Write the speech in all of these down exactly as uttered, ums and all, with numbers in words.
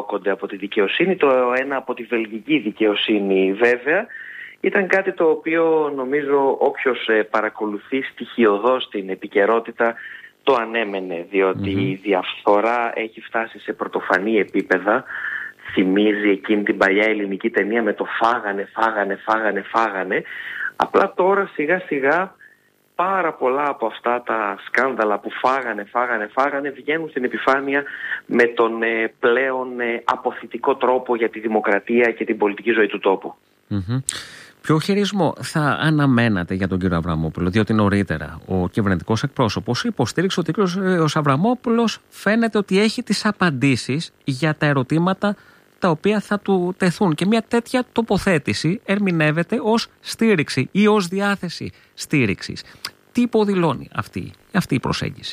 διώκονται από τη δικαιοσύνη, το ένα από τη βελγική δικαιοσύνη βέβαια. Ήταν κάτι το οποίο νομίζω όποιος παρακολουθεί στοιχειωδώς την επικαιρότητα το ανέμενε, διότι mm-hmm. η διαφθορά έχει φτάσει σε πρωτοφανή επίπεδα. Θυμίζει εκείνη την παλιά ελληνική ταινία με το φάγανε, φάγανε, φάγανε, φάγανε. Απλά τώρα σιγά σιγά πάρα πολλά από αυτά τα σκάνδαλα που φάγανε, φάγανε, φάγανε βγαίνουν στην επιφάνεια με τον ε, πλέον ε, αποθητικό τρόπο για τη δημοκρατία και την πολιτική ζωή του τόπου. Mm-hmm. Ποιο χειρισμό θα αναμένατε για τον κύριο Αβραμόπουλο, διότι νωρίτερα ο κυβερνητικός εκπρόσωπος υποστήριξε ότι ο κύριος Αβραμόπουλος φαίνεται ότι έχει τις απαντήσεις για τα ερωτήματα τα οποία θα του τεθούν, και μια τέτοια τοποθέτηση ερμηνεύεται ως στήριξη ή ως διάθεση στήριξης. Τι υποδηλώνει αυτή, αυτή η προσέγγιση?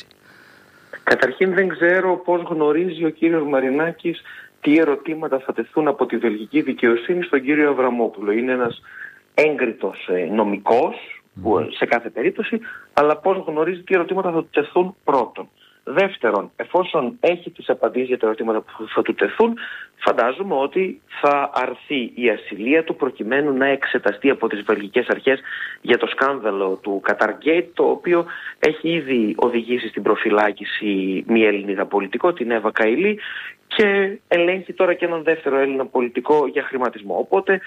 Καταρχήν δεν ξέρω πώς γνωρίζει ο κύριος Μαρινάκης τι ερωτήματα θα τεθούν από τη βελγική δικαιοσύνη στον κύριο Αβραμόπουλο. Είναι ένας έγκριτος νομικός που, σε κάθε περίπτωση, αλλά πώς γνωρίζει τι ερωτήματα θα του τεθούν πρώτον. Δεύτερον, εφόσον έχει τις απαντήσεις για τα ερωτήματα που θα του τεθούν, φαντάζομαι ότι θα αρθεί η ασυλία του προκειμένου να εξεταστεί από τις βελγικές αρχές για το σκάνδαλο του Qatargate, το οποίο έχει ήδη οδηγήσει στην προφυλάκηση μία Ελληνίδα πολιτικό, την Εύα Καηλή, και ελέγχει τώρα και έναν δεύτερο Έλληνα πολιτικό για χρηματισμό. Οπότε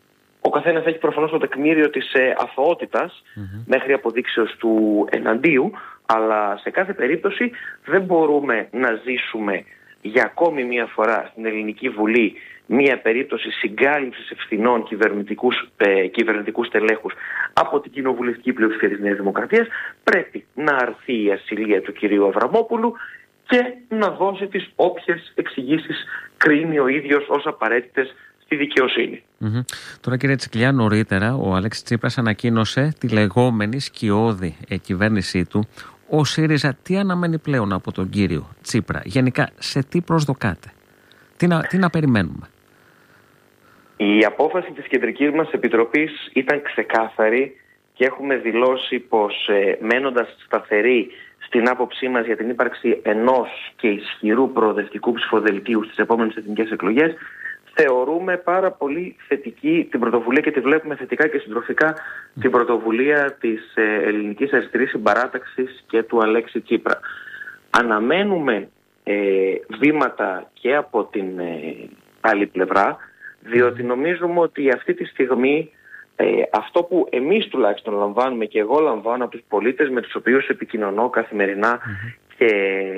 ο καθένας έχει προφανώς το τεκμήριο της ε, αθωότητας mm-hmm. μέχρι αποδείξεως του εναντίου, αλλά σε κάθε περίπτωση δεν μπορούμε να ζήσουμε για ακόμη μία φορά στην Ελληνική Βουλή μία περίπτωση συγκάλυψης ευθυνών κυβερνητικούς, ε, κυβερνητικούς τελέχους από την κοινοβουλευτική πλειοψηφία της Νέας Δημοκρατίας. Πρέπει να αρθεί η ασυλία του κυρίου Αβραμόπουλου και να δώσει τις όποιες εξηγήσεις κρίνει ο ίδιος ως απαραίτητες στη δικαιοσύνη. Mm-hmm. Τώρα, κύριε Τσικλιά, νωρίτερα ο Αλέξης Τσίπρας ανακοίνωσε τη λεγόμενη σκιώδη ε, κυβέρνησή του. Ο ΣΥΡΙΖΑ τι αναμένει πλέον από τον κύριο Τσίπρα? Γενικά, σε τι προσδοκάτε? Τι να, τι να περιμένουμε? Η απόφαση της Κεντρικής μας Επιτροπής ήταν ξεκάθαρη και έχουμε δηλώσει πως ε, μένοντας σταθεροί στην άποψή μας για την ύπαρξη ενός και ισχυρού προοδευτικού ψηφοδελτίου στις επόμενες εθνικές εκλογές, θεωρούμε πάρα πολύ θετική την πρωτοβουλία και τη βλέπουμε θετικά και συντροφικά την πρωτοβουλία της Ελληνικής Αριστερής Συμπαράταξης και του Αλέξη Τσίπρα. Αναμένουμε ε, βήματα και από την ε, άλλη πλευρά, διότι νομίζουμε ότι αυτή τη στιγμή ε, αυτό που εμείς τουλάχιστον λαμβάνουμε και εγώ λαμβάνω από τους πολίτες με τους οποίους επικοινωνώ καθημερινά mm-hmm. και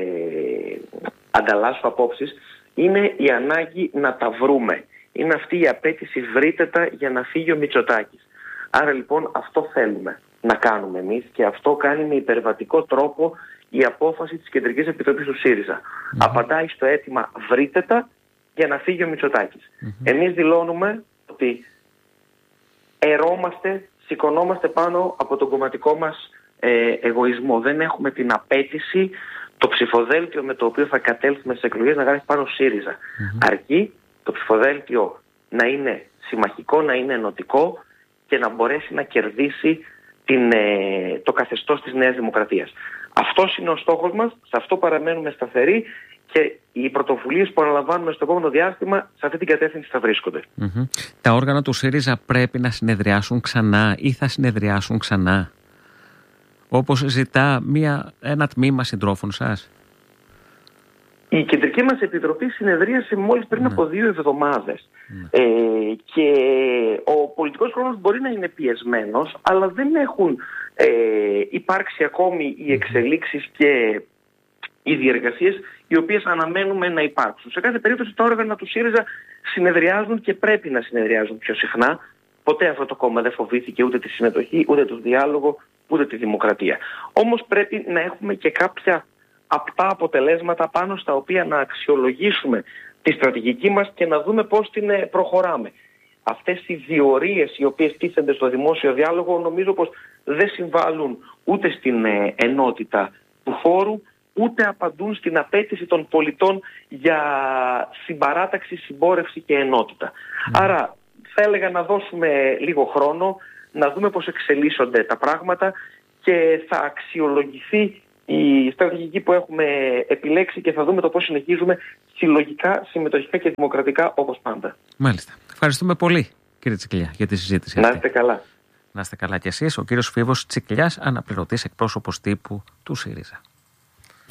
ανταλλάσσω απόψεις, είναι η ανάγκη να τα βρούμε. Είναι αυτή η απέτηση βρείτε για να φύγει ο Μητσοτάκης. Άρα λοιπόν αυτό θέλουμε να κάνουμε εμείς και αυτό κάνει με υπερβατικό τρόπο η απόφαση της Κεντρικής Επιτροπής του ΣΥΡΙΖΑ. Mm-hmm. Απαντάει στο αίτημα βρείτε για να φύγει ο Μητσοτάκης. Mm-hmm. Εμείς δηλώνουμε ότι ερώμαστε, σηκωνόμαστε πάνω από τον κομματικό μας ε, εγωισμό. Δεν έχουμε την απέτηση το ψηφοδέλτιο με το οποίο θα κατέλθουμε στις εκλογές να γράφει πάνω ΣΥΡΙΖΑ. Mm-hmm. Αρκεί το ψηφοδέλτιο να είναι συμμαχικό, να είναι ενωτικό και να μπορέσει να κερδίσει την, ε, το καθεστώς της Νέας Δημοκρατίας. Αυτός είναι ο στόχος μας, σε αυτό παραμένουμε σταθεροί και οι πρωτοβουλίες που αναλαμβάνουμε στο επόμενο διάστημα σε αυτή την κατεύθυνση θα βρίσκονται. Mm-hmm. Τα όργανα του ΣΥΡΙΖΑ πρέπει να συνεδριάσουν ξανά ή θα συνεδριάσουν ξανά, όπως ζητά μια, ένα τμήμα συντρόφων σας? Η Κεντρική μας Επιτροπή συνεδρίασε μόλις πριν ναι. από δύο εβδομάδες. Ναι. Ε, και ο πολιτικός χρόνος μπορεί να είναι πιεσμένος, αλλά δεν έχουν ε, υπάρξει ακόμη οι εξελίξεις και οι διεργασίες οι οποίες αναμένουμε να υπάρξουν. Σε κάθε περίπτωση τα όργανα του ΣΥΡΙΖΑ συνεδριάζουν και πρέπει να συνεδριάζουν πιο συχνά. Ποτέ αυτό το κόμμα δεν φοβήθηκε ούτε τη συμμετοχή, ούτε το διάλογο, ούτε τη δημοκρατία. Όμως πρέπει να έχουμε και κάποια απτά αποτελέσματα πάνω στα οποία να αξιολογήσουμε τη στρατηγική μας και να δούμε πώς την προχωράμε. Αυτές οι διορίες οι οποίες τίθενται στο δημόσιο διάλογο νομίζω πως δεν συμβάλλουν ούτε στην ενότητα του χώρου, ούτε απαντούν στην απέτηση των πολιτών για συμπαράταξη, συμπόρευση και ενότητα. Mm. Άρα θα έλεγα να δώσουμε λίγο χρόνο, να δούμε πώς εξελίσσονται τα πράγματα και θα αξιολογηθεί η στρατηγική που έχουμε επιλέξει και θα δούμε το πώς συνεχίζουμε συλλογικά, συμμετοχικά και δημοκρατικά όπως πάντα. Μάλιστα. Ευχαριστούμε πολύ, κύριε Τσικλιά, για τη συζήτηση. Να είστε καλά. Να είστε καλά κι εσείς. Ο κύριος Φίβος Τσικλιάς, αναπληρωτής εκπρόσωπος τύπου του ΣΥΡΙΖΑ.